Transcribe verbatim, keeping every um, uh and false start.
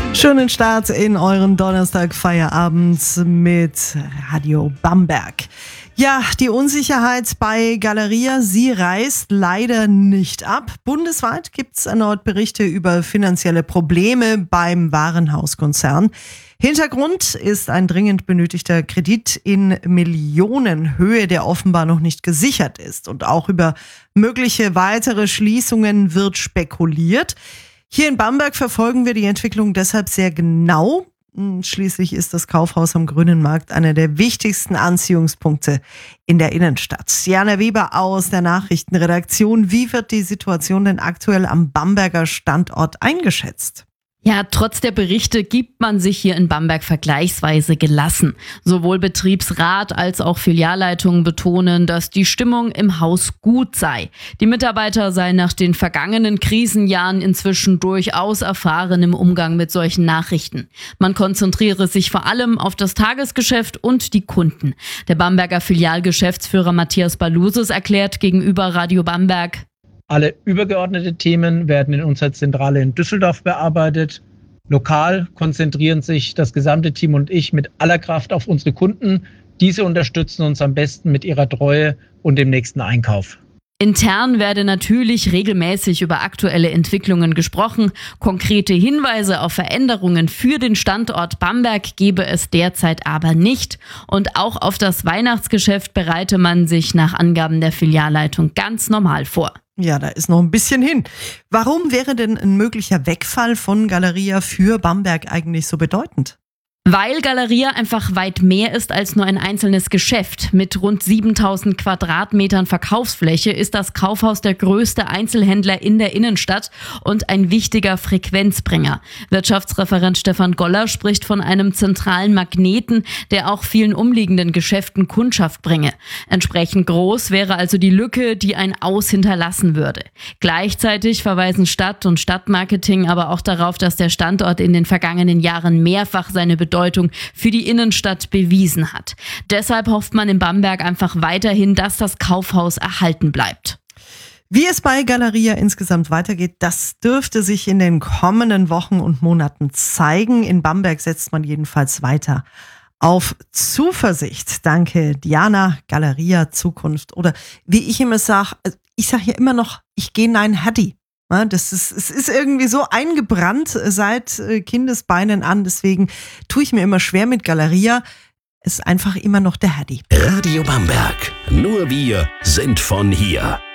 Schönen Start in euren Donnerstag-Feierabend mit Radio Bamberg. Ja, die Unsicherheit bei Galeria, sie reißt leider nicht ab. Bundesweit gibt es erneut Berichte über finanzielle Probleme beim Warenhauskonzern. Hintergrund ist ein dringend benötigter Kredit in Millionenhöhe, der offenbar noch nicht gesichert ist. Und auch über mögliche weitere Schließungen wird spekuliert. Hier in Bamberg verfolgen wir die Entwicklung deshalb sehr genau. Schließlich ist das Kaufhaus am Grünen Markt einer der wichtigsten Anziehungspunkte in der Innenstadt. Jana Weber aus der Nachrichtenredaktion. Wie wird die Situation denn aktuell am Bamberger Standort eingeschätzt? Ja, trotz der Berichte gibt man sich hier in Bamberg vergleichsweise gelassen. Sowohl Betriebsrat als auch Filialleitungen betonen, dass die Stimmung im Haus gut sei. Die Mitarbeiter seien nach den vergangenen Krisenjahren inzwischen durchaus erfahren im Umgang mit solchen Nachrichten. Man konzentriere sich vor allem auf das Tagesgeschäft und die Kunden. Der Bamberger Filialgeschäftsführer Matthias Balusis erklärt gegenüber Radio Bamberg: Alle übergeordnete Themen werden in unserer Zentrale in Düsseldorf bearbeitet. Lokal konzentrieren sich das gesamte Team und ich mit aller Kraft auf unsere Kunden. Diese unterstützen uns am besten mit ihrer Treue und dem nächsten Einkauf. Intern werde natürlich regelmäßig über aktuelle Entwicklungen gesprochen. Konkrete Hinweise auf Veränderungen für den Standort Bamberg gebe es derzeit aber nicht. Und auch auf das Weihnachtsgeschäft bereite man sich nach Angaben der Filialleitung ganz normal vor. Ja, da ist noch ein bisschen hin. Warum wäre denn ein möglicher Wegfall von Galeria für Bamberg eigentlich so bedeutend? Weil Galeria einfach weit mehr ist als nur ein einzelnes Geschäft. Mit rund siebentausend Quadratmetern Verkaufsfläche ist das Kaufhaus der größte Einzelhändler in der Innenstadt und ein wichtiger Frequenzbringer. Wirtschaftsreferent Stefan Goller spricht von einem zentralen Magneten, der auch vielen umliegenden Geschäften Kundschaft bringe. Entsprechend groß wäre also die Lücke, die ein Aus hinterlassen würde. Gleichzeitig verweisen Stadt und Stadtmarketing aber auch darauf, dass der Standort in den vergangenen Jahren mehrfach seine Bedeutung für die Innenstadt bewiesen hat. Deshalb hofft man in Bamberg einfach weiterhin, dass das Kaufhaus erhalten bleibt. Wie es bei Galeria insgesamt weitergeht, das dürfte sich in den kommenden Wochen und Monaten zeigen. In Bamberg setzt man jedenfalls weiter auf Zuversicht. Danke, Diana. Galeria, Zukunft. Oder wie ich immer sage, ich sage ja immer noch, ich gehe nein Hatti. Ja, das ist, es ist irgendwie so eingebrannt seit Kindesbeinen an. Deswegen tue ich mir immer schwer mit Galeria. Es ist einfach immer noch der Hatti. Radio Bamberg. Nur wir sind von hier.